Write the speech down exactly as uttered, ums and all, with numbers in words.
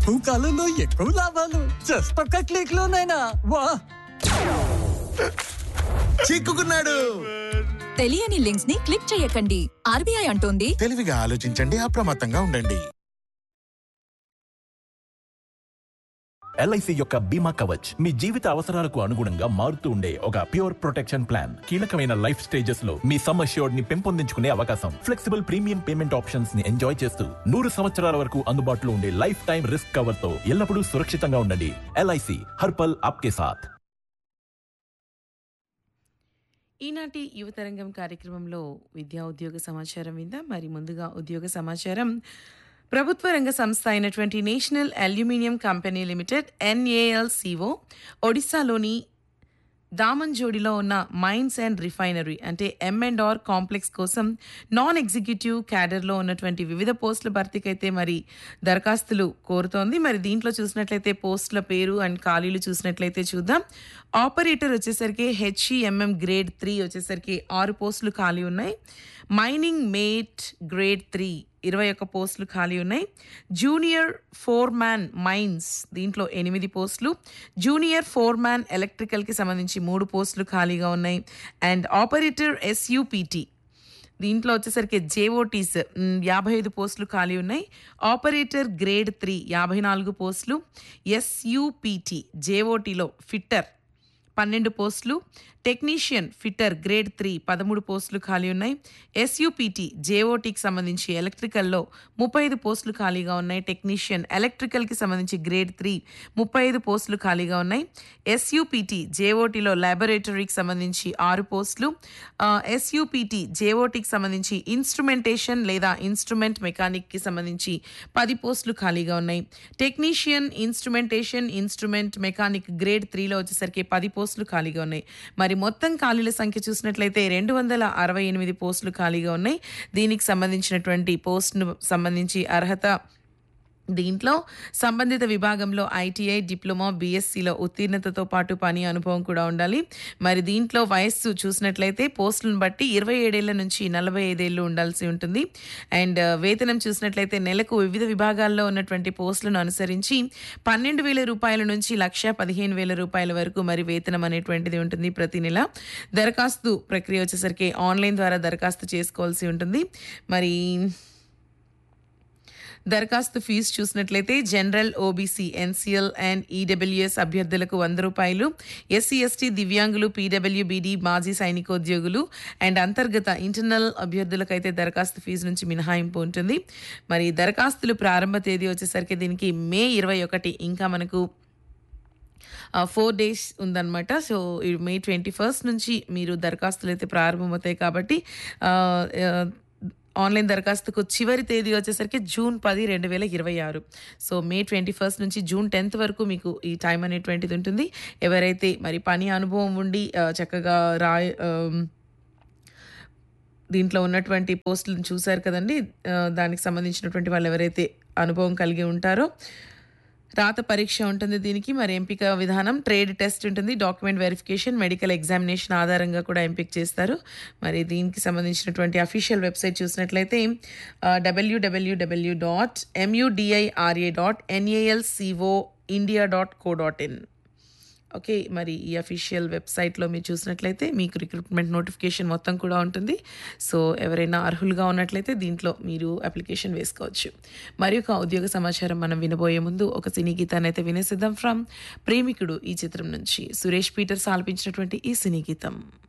తక్కువ కాలంలో ఎక్కువ లాభాలు జస్ట్ ఒక్క క్లిక్ లోనైనా వా. చిక్కుకున్నాడు. తెలియని లింక్స్ ని క్లిక్ చేయకండి. ఆర్బీఐ అంటోంది తెలివిగా ఆలోచించండి, అప్రమత్తంగా ఉండండి. ఎల్ఐసి యొక్క బీమా కవచ్ మీ జీవిత అవసరాలకు అనుగుణంగా మారుతూ ఉండే ఒక ప్యూర్ ప్రొటెక్షన్ ప్లాన్. కీలకమైన లైఫ్ స్టేజెస్ లో మీ సమ్ అష్యూర్డ్ ని పెంపొందించుకునే అవకాశం, ఫ్లెక్సిబుల్ ప్రీమియం పేమెంట్ ఆప్షన్స్ ని ఎంజాయ్ చేస్తూ నూరు సంవత్సరాల వరకు అందుబాటులో ఉండే లైఫ్ టైం రిస్క్ కవర్ తో ఎల్లప్పుడూ సురక్షితంగా ఉండండి. ఎల్ఐసి హర్పల్ ఆప్కే సాథ్. ఈనాటి యువతరంగం కార్యక్రమంలో విద్యా ఉద్యోగ సమాచారం విందాం. మరి ముందుగా ఉద్యోగ సమాచారం. ప్రభుత్వ రంగ సంస్థ అయినటువంటి నేషనల్ అల్యూమినియం కంపెనీ లిమిటెడ్ ఎన్ఏఎల్సిఓ ఒడిశాలోని దామన్జోడిలో ఉన్న మైన్స్ అండ్ రిఫైనరీ అంటే ఎం అండ్ ఆర్ కాంప్లెక్స్ కోసం నాన్ ఎగ్జిక్యూటివ్ క్యాడర్లో ఉన్నటువంటి వివిధ పోస్టుల భర్తీకి అయితే మరి దరఖాస్తులు కోరుతోంది. మరి దీంట్లో చూసినట్లయితే పోస్టుల పేరు అండ్ ఖాళీలు చూసినట్లయితే చూద్దాం. ఆపరేటర్ వచ్చేసరికి హెచ్ఈఎంఎం గ్రేడ్ త్రీ వచ్చేసరికి ఆరు పోస్టులు ఖాళీ ఉన్నాయి. మైనింగ్ మేట్ గ్రేడ్ త్రీ ఇరవై ఒక్క పోస్టులు ఖాళీ ఉన్నాయి. జూనియర్ ఫోర్ మ్యాన్ మైన్స్ దీంట్లో ఎనిమిది పోస్టులు. జూనియర్ ఫోర్ మ్యాన్ ఎలక్ట్రికల్కి సంబంధించి మూడు పోస్టులు ఖాళీగా ఉన్నాయి. అండ్ ఆపరేటర్ ఎస్యూపీటీ దీంట్లో వచ్చేసరికి జేఓటీస్ యాభై ఐదు పోస్టులు ఖాళీ ఉన్నాయి. ఆపరేటర్ గ్రేడ్ త్రీ యాభై నాలుగు పోస్టులు. ఎస్యూపీటీ జేఓటీలో ఫిట్టర్ పన్నెండు పోస్టులు. టెక్నీషియన్ ఫిట్టర్ గ్రేడ్ త్రీ పదమూడు పోస్టులు ఖాళీ ఉన్నాయి. ఎస్యూపీటీ జేఓటీకి సంబంధించి ఎలక్ట్రికల్లో ముప్పై ఐదు పోస్టులు ఖాళీగా ఉన్నాయి. టెక్నీషియన్ ఎలక్ట్రికల్కి సంబంధించి గ్రేడ్ త్రీ ముప్పై ఐదు పోస్టులు ఖాళీగా ఉన్నాయి. ఎస్యూపీటీ జేఓటీలో ల్యాబొరేటరీకి సంబంధించి ఆరు పోస్టులు. ఎస్యూపీటీ జేఓటీకి సంబంధించి ఇన్స్ట్రుమెంటేషన్ లేదా ఇన్స్ట్రుమెంట్ మెకానిక్కి సంబంధించి పది పోస్టులు ఖాళీగా ఉన్నాయి. Technician instrumentation instrument mechanic grade త్రీలో వచ్చేసరికి పది పోస్టులు ఖాళీగా ఉన్నాయి. మరి మొత్తం ఖాళీల సంఖ్య చూసినట్లయితే రెండు వందల అరవై ఎనిమిది పోస్టులు ఖాళీగా ఉన్నాయి. దీనికి సంబంధించినటువంటి పోస్టును సంబంధించి అర్హత దీంట్లో సంబంధిత విభాగంలో ఐటీఐ డిప్లొమా బీఎస్సీలో ఉత్తీర్ణతతో పాటు పని అనుభవం కూడా ఉండాలి. మరి దీంట్లో వయస్సు చూసినట్లయితే పోస్టులను బట్టి ఇరవై ఏడేళ్ల నుంచి నలభై ఐదేళ్లు ఉండాల్సి ఉంటుంది. అండ్ వేతనం చూసినట్లయితే నెలకు వివిధ విభాగాల్లో ఉన్నటువంటి పోస్టులను అనుసరించి పన్నెండు వేల రూపాయల నుంచి లక్ష పదిహేను వేల రూపాయల వరకు మరి వేతనం అనేటువంటిది ఉంటుంది ప్రతి నెల. దరఖాస్తు ప్రక్రియ వచ్చేసరికి ఆన్లైన్ ద్వారా దరఖాస్తు చేసుకోవాల్సి ఉంటుంది. మరి దరఖాస్తు ఫీజు చూసినట్లయితే general, OBC, NCL and EWS అభ్యర్థులకు వంద రూపాయలు. ఎస్సీ ఎస్టీ దివ్యాంగులు, పీడబ్ల్యూబీడీ మాజీ సైనికోద్యోగులు అండ్ అంతర్గత ఇంటర్నల్ అభ్యర్థులకు అయితే దరఖాస్తు ఫీజు నుంచి మినహాయింపు ఉంటుంది. మరి దరఖాస్తులు ప్రారంభ తేదీ వచ్చేసరికి దీనికి మే ఇరవై ఒకటి ఇంకా మనకు ఫోర్ డేస్ ఉందన్నమాట. సో మే ట్వంటీ ఫస్ట్ నుంచి మీరు దరఖాస్తులు అయితే ప్రారంభమవుతాయి కాబట్టి ఆన్లైన్ దరఖాస్తుకు చివరి తేదీ వచ్చేసరికి జూన్ పది రెండు వేల ఇరవై ఆరు. సో మే ట్వంటీ ఫస్ట్ నుంచి జూన్ టెన్త్ వరకు మీకు ఈ టైం అనేటువంటిది ఉంటుంది. ఎవరైతే మరి పని అనుభవం ఉండి చక్కగా రాయ దీంట్లో ఉన్నటువంటి పోస్టులను చూశారు కదండి, దానికి సంబంధించినటువంటి వాళ్ళు ఎవరైతే అనుభవం కలిగి ఉంటారో రాత పరీక్ష ఉంటుంది దీనికి. మరి ఎంపిక విధానం ట్రేడ్ టెస్ట్ ఉంటుంది, డాక్యుమెంట్ వెరిఫికేషన్, మెడికల్ ఎగ్జామినేషన్ ఆధారంగా కూడా ఎంపిక చేస్తారు. మరి దీనికి సంబంధించినటువంటి అఫీషియల్ వెబ్సైట్ చూసినట్లయితే డబ్ల్యూడబ్ల్యూడబ్ల్యూ dot ఎంయూడిఐఆర్ఏ dot ఎన్ఏఎల్సిఓ India dot co dot in. Okay, మరి ఈ అఫీషియల్ వెబ్సైట్లో మీరు చూసినట్లయితే మీకు రిక్రూట్మెంట్ నోటిఫికేషన్ మొత్తం కూడా ఉంటుంది. సో ఎవరైనా అర్హులుగా ఉన్నట్లయితే దీంట్లో మీరు అప్లికేషన్ వేసుకోవచ్చు. మరి ఒక ఉద్యోగ సమాచారం మనం వినబోయే ముందు ఒక సినీ గీతాన్ని అయితే వినేసిద్దాం. ఫ్రమ్ ప్రేమికుడు ఈ చిత్రం నుంచి సురేష్ పీటర్స్ ఆలపించినటువంటి ఈ సినీ గీతం.